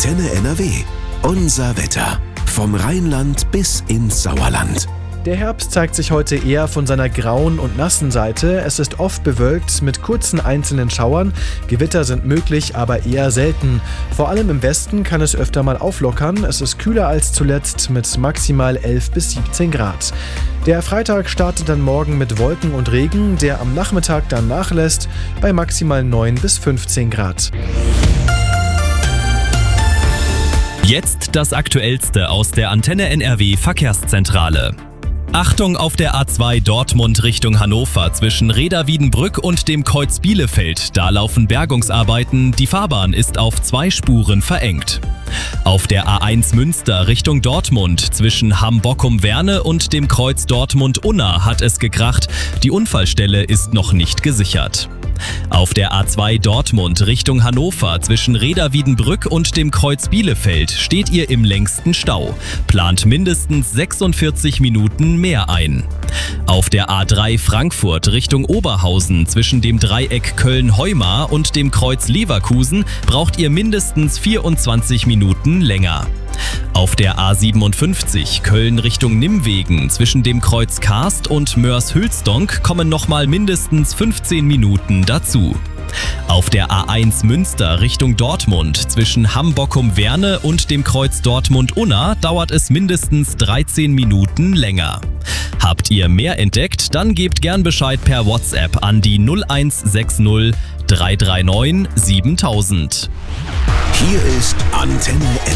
Antenne NRW. Unser Wetter. Vom Rheinland bis ins Sauerland. Der Herbst zeigt sich heute eher von seiner grauen und nassen Seite. Es ist oft bewölkt mit kurzen einzelnen Schauern. Gewitter sind möglich, aber eher selten. Vor allem im Westen kann es öfter mal auflockern. Es ist kühler als zuletzt mit maximal 11 bis 17 Grad. Der Freitag startet dann morgen mit Wolken und Regen, der am Nachmittag dann nachlässt bei maximal 9 bis 15 Grad. Jetzt das Aktuellste aus der Antenne NRW Verkehrszentrale. Achtung auf der A2 Dortmund Richtung Hannover zwischen Reda-Wiedenbrück und dem Kreuz Bielefeld. Da laufen Bergungsarbeiten, die Fahrbahn ist auf 2 Spuren verengt. Auf der A1 Münster Richtung Dortmund zwischen Hamm-Bockum-Werne und dem Kreuz Dortmund-Unna hat es gekracht. Die Unfallstelle ist noch nicht gesichert. Auf der A2 Dortmund Richtung Hannover zwischen Reda-Wiedenbrück und dem Kreuz Bielefeld steht ihr im längsten Stau. Plant mindestens 46 Minuten mehr ein. Auf der A3 Frankfurt Richtung Oberhausen zwischen dem Dreieck Köln-Heumar und dem Kreuz Leverkusen braucht ihr mindestens 24 Minuten länger. Auf der A57 Köln Richtung Nimwegen zwischen dem Kreuz Karst und Moers-Hülsdonk kommen nochmal mindestens 15 Minuten dazu. Auf der A1 Münster Richtung Dortmund zwischen Hamm-Bockum-Werne und dem Kreuz Dortmund-Unna dauert es mindestens 13 Minuten länger. Habt ihr mehr entdeckt? Dann gebt gern Bescheid per WhatsApp an die 0160 339 7000. Hier ist Antenne NRW.